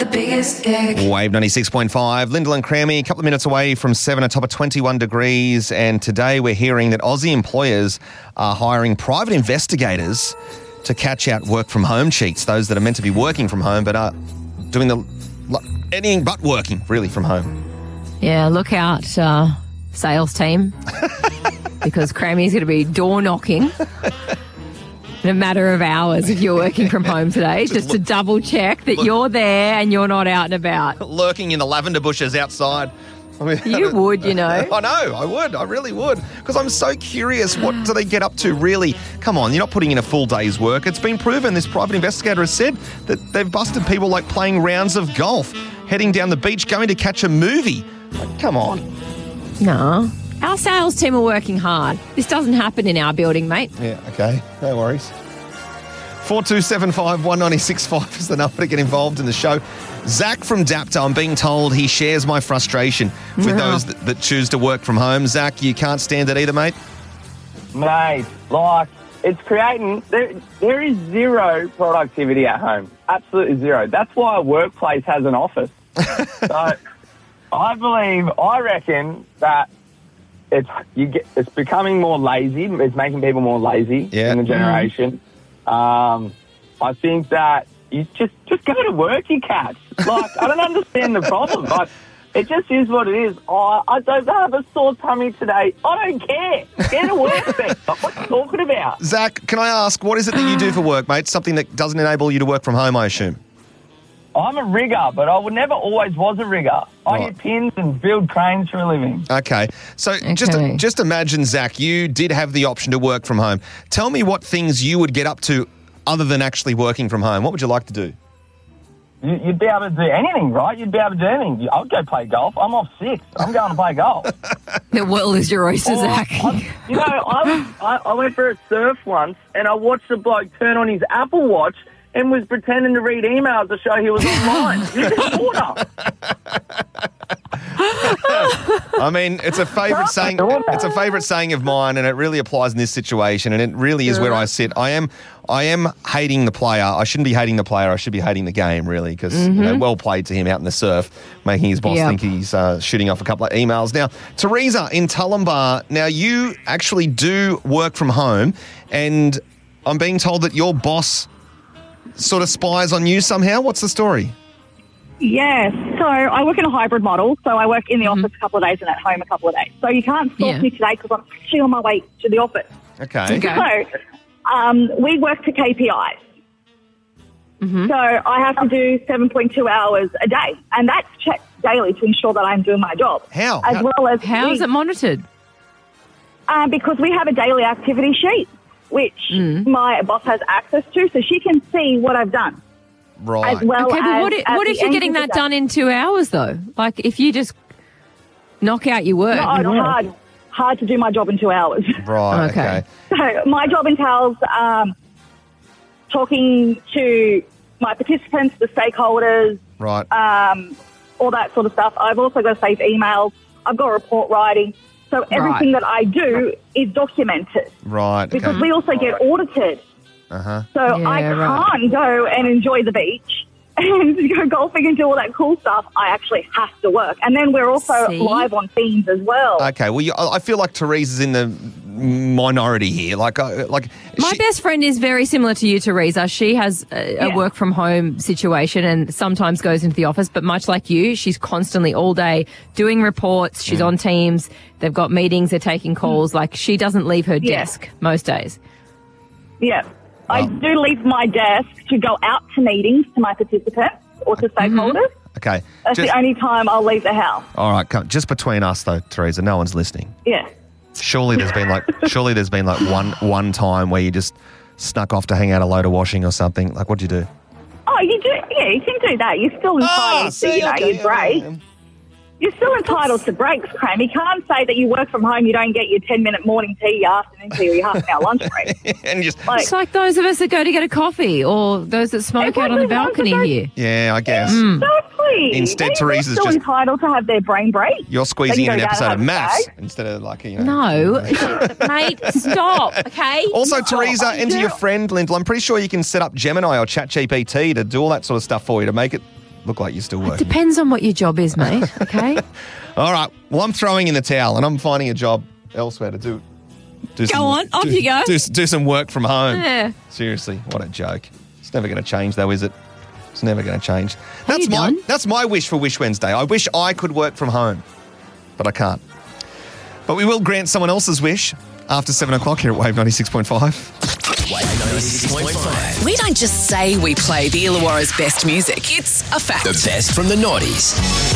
the biggest dick. Wave 96.5, Lyndall and Crammy, a couple of minutes away from 7, atop of 21 degrees. And today we're hearing that Aussie employers are hiring private investigators to catch out work from home cheats, those that are meant to be working from home but are doing anything but working really from home. Yeah, look out, sales team, because Crammy's going to be door knocking in a matter of hours if you're working from home today, just to double check that you're there and you're not out and about. Lurking in the lavender bushes outside. I mean, You would, you know. I know, I would. I really would. Because I'm so curious, what do they get up to really? Come on, you're not putting in a full day's work. It's been proven, this private investigator has said, that they've busted people like playing rounds of golf, heading down the beach, going to catch a movie. Like, come on. No. Our sales team are working hard. This doesn't happen in our building, mate. Yeah, okay. No worries. 4275 1965 is the number to get involved in the show. Zach from Dapto, I'm being told he shares my frustration with those that choose to work from home. Zach, you can't stand it either, mate? Mate, like, it's creating... There is zero productivity at home. Absolutely zero. That's why a workplace has an office. So, I reckon that it's becoming more lazy. It's making people more lazy in the generation. I think that you just go to work, you cats. Like, I don't understand the problem. Like, it just is what it is. Oh, I don't have a sore tummy today. I don't care. Get to work then. Like, what are you talking about? Zach, can I ask, what is it that you do for work, mate? Something that doesn't enable you to work from home, I assume. I'm a rigger, but I never always was a rigger. I hit pins and build cranes for a living. Okay. So just imagine, Zach, you did have the option to work from home. Tell me what things you would get up to other than actually working from home. What would you like to do? You'd be able to do anything, right? You'd be able to do anything. I would go play golf. I'm off 6. I'm going to play golf. The world is your oyster, Zach. I went for a surf once and I watched a bloke turn on his Apple Watch and was pretending to read emails to show he was online. Water. I mean, it's a favourite saying. It's a favourite saying of mine, and it really applies in this situation. And it really is where I sit. I am hating the player. I shouldn't be hating the player. I should be hating the game, really, because well played to him out in the surf, making his boss think he's shooting off a couple of emails. Now, Teresa in Tullambar. Now, you actually do work from home, and I'm being told that your boss sort of spies on you somehow. What's the story? Yes. So I work in a hybrid model. So I work in the office a couple of days and at home a couple of days. So you can't stalk me today because I'm actually on my way to the office. Okay. So we work to KPIs. So I have to do 7.2 hours a day. And that's checked daily to ensure that I'm doing my job. How? How is it monitored? Because we have a daily activity sheet, which my boss has access to, so she can see what I've done. Right. As well okay, but what if you're getting that done in 2 hours, though? Like, if you just knock out your work. No, it's hard to do my job in 2 hours. Right, okay. So my job entails talking to my participants, the stakeholders, right, all that sort of stuff. I've also got to save emails. I've got report writing. So everything that I do is documented. Right. Because we also get audited. So I can't go and enjoy the beach and go golfing and do all that cool stuff. I actually have to work. And then we're also live on Teams as well. Okay, well, I feel like Teresa's in the minority here. My best friend is very similar to you, Teresa. She has a work from home situation and sometimes goes into the office, but much like you, she's constantly all day doing reports. She's on Teams. They've got meetings. They're taking calls. Like, she doesn't leave her desk most days. Yeah. I do leave my desk to go out to meetings to my participants or to stakeholders. Okay. That's the only time I'll leave the house. All right, just between us though, Teresa, no one's listening. Yeah. Surely there's been like one time where you just snuck off to hang out a load of washing or something. Like, what'd you do? Oh, you do? Yeah, you can do that. You're still entitled to your break. You're still entitled to breaks, Cram. You can't say that you work from home, you don't get your 10-minute morning tea, your afternoon tea, or your half-an-hour lunch break. And just it's like those of us that go to get a coffee or those that smoke out on the balcony here. Yeah, I guess. Exactly. Instead, Teresa's still entitled to have their brain break. You're squeezing in an episode of Maths instead of No, mate, stop, okay? Also, Teresa, and to your friend, Lyndall, I'm pretty sure you can set up Gemini or ChatGPT to do all that sort of stuff for you to make it look like you're still working. Depends on what your job is, mate. Okay. All right. Well, I'm throwing in the towel and I'm finding a job elsewhere to do. Go on, off you go. Do some work from home. Yeah. Seriously, what a joke. It's never going to change, though, is it? It's never going to change. you done? That's my wish for Wish Wednesday. I wish I could work from home, but I can't. But we will grant someone else's wish after 7 o'clock here at Wave 96.5. Wave 96.5. We don't just say we play the Illawarra's best music. It's a fact. The best from the noughties.